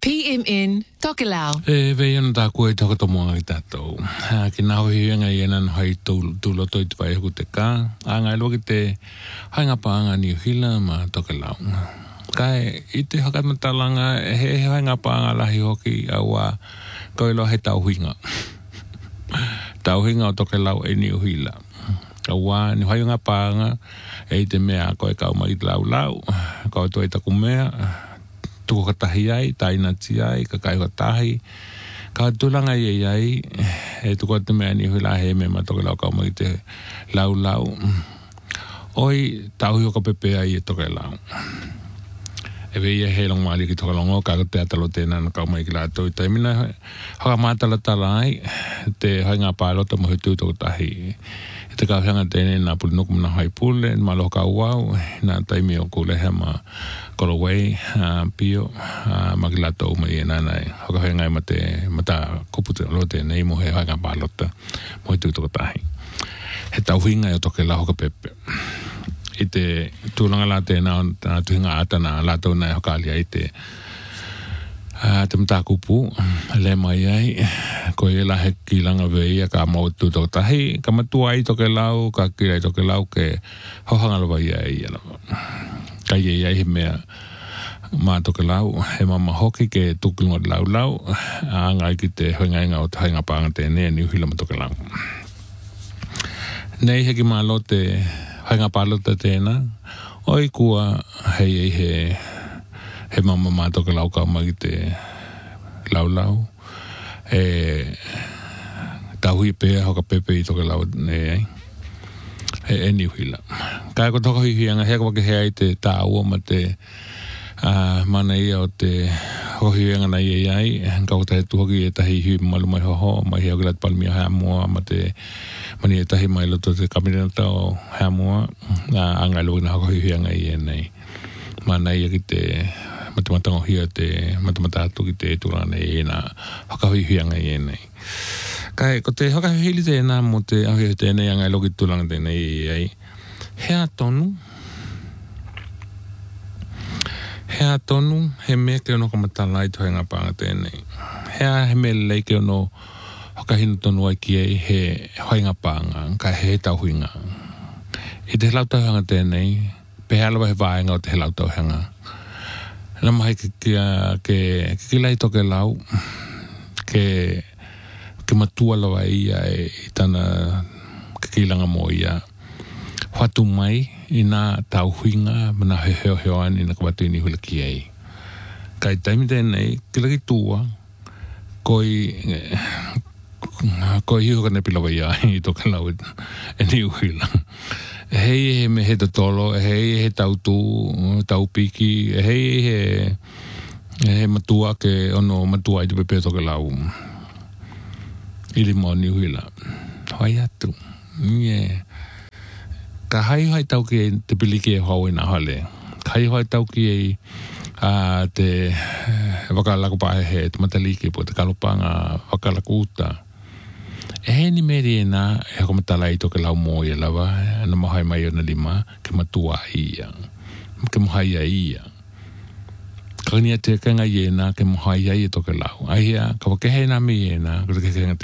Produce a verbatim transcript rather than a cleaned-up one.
T M N Tokelau. E veien ta koe toka to mo i tatou. Ha ki na hi nga yena no hai tu tu lo to i vai ku te ka. Anga lo ki te hanga pa anga ni hila ma Tokelau. Kai i te haka matalanga he hanga pa anga lahi hoki awa ko lo he tau hinga. Tau hinga o Tokelau e ni hila. Awa ni hai nga pa anga e te mea ko e ka mai lau lau. Ko to e ta ku mea tuko katahi ai, taina ti ai, ka kai katahi. Ka tulanga i ai, e tuko te mea ni hula he me ma Tokelau ka mai te lau lau. Oi, tau hio ka pepe ai e Tokelau. E vei e he long maali ki Tokelau ka te atalo tēnā na ka mai ki la tau. Tai mina haka mātala tala ai, te hai ngā pālota mo hitu tuko tahi. Te ka whianga tēne nā puli nuku mana hai pule, ma loho ka uau, nā taimi o kule he ma Kolowai, uh, pio, uh, ma ki lato uma i e nānai. Hoka whianga i ma te, ma tā kuputa lo tēnei mo he hanga pālota, mo i tūtoko tahi. He tau hinga i o Tokelau hoka pepe. I te tūlanga la tēnā, nā tuhinga ata nā lato nai hoka alia i te Uh, te mta kupu, le mai ai, ko e la he kilanga vei a ka mau tūtoko tahi, ka matua i Tokelau, ka kira i Tokelau ke hohanga lawa i ai alawa. Ka i ai he mea mā Tokelau, he mama hoki ke tukulunga lau lau, a ngai ki te hoinga inga o te hainga pāanga tēne ni uhila ma Tokelau. Nei he ki mā lo te hainga pālota tēnā, oi kua hei ei he he mama mā Tokelau ka mai te lau lau. E tauhi pēa hoka pepe i Tokelau ne ai. E e ni huila. Kai ko toka hihi anga hea wake hea i te tā ua ma te uh, mana ia o te hohi anga na i ai. Kau tahe tuhoki e tahi hui malu mai hoho. Mai hea kilat palmia hea mua ma te mani e tahi mai loto te kaminata o hea mua. Uh, anga luki na hoka hihi anga i e nei. Mana ia ki te matamatanga hia te matamata atu ki te turana e nā hakahui hianga i e nei. Kai, ko te hakahui tēnā mo te ahui tēnei anga i loki turanga tēnei i ai. Hea tonu. Hea tonu, he mea keo no kamatala i tohenga pānga tēnei. Hea he mea lei keo no hakahina tonu ai ki ei he hoinga pānga, kai he tauhinga. I te helau tauhinga tēnei, pe alawa he vāenga o te helau tauhinga. Nā mahi ke ke ke lai Tokelau ke ke matua lawa ia e i tana ke kilanga mo ia whatu mai i nā tauhinga mana he heo heo ani na kawatu i ni hula ki ei. Kai taimi tēnei, ke laki tua koi koi hiho ka nepi lawa ia i Tokelau e ni uhila. Hei he me he tolo, hei he tau tū, tau piki, hei he he matua ke ono matua i te pepe Tokelau. Ili mo ni huila. Hoi atu. Yeah. Ka hai hai tau ki e te piliki e hau i nā hale. Ka hai hai tau ki e uh, te wakalaku pahe he, te mataliki po te kalopanga wakalaku uta. E he ni meri e nā, e hako matala i Tokelau mō i alawa, na mahai mai o na lima, ke matua ia, ke mahai a ia. Kania te kanga i e nā, ke mahai a i Tokelau. Ahia, ka wakehe nā mi e nā, kura ke kenga te